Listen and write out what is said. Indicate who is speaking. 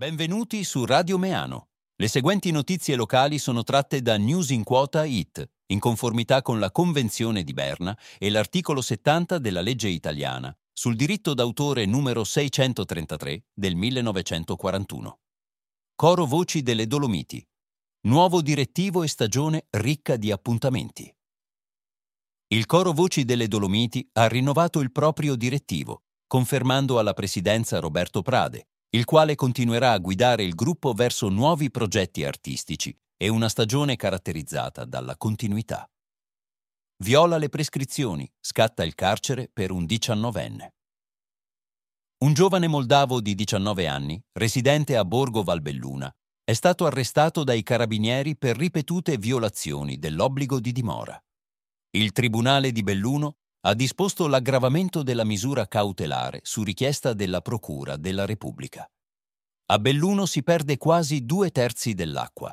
Speaker 1: Benvenuti su Radio Meano. Le seguenti notizie locali sono tratte da News in Quota IT, in conformità con la Convenzione di Berna e l'articolo 70 della legge italiana sul diritto d'autore numero 633 del 1941. Coro Voci delle Dolomiti. Nuovo direttivo e stagione ricca di appuntamenti. Il Coro Voci delle Dolomiti ha rinnovato il proprio direttivo, confermando alla presidenza Roberto Prade, il quale continuerà a guidare il gruppo verso nuovi progetti artistici e una stagione caratterizzata dalla continuità. Viola le prescrizioni, scatta il carcere per un 19enne. Un giovane moldavo di 19 anni, residente a Borgo Valbelluna, è stato arrestato dai carabinieri per ripetute violazioni dell'obbligo di dimora. Il Tribunale di Belluno ha disposto l'aggravamento della misura cautelare su richiesta della Procura della Repubblica. A Belluno si perde quasi 2/3 dell'acqua